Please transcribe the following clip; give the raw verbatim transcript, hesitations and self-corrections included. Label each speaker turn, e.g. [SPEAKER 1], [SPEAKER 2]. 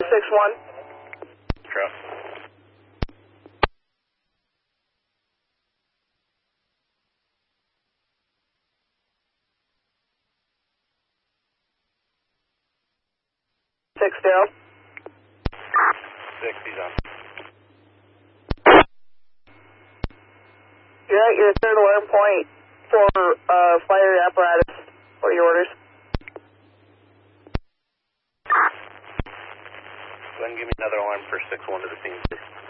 [SPEAKER 1] six one.
[SPEAKER 2] Truck.
[SPEAKER 1] Six zero.
[SPEAKER 2] Six, he's on.
[SPEAKER 1] You're at your third alarm point for uh, fire apparatus. What are your orders?
[SPEAKER 2] Go ahead and give me another alarm for six one to the scene, please.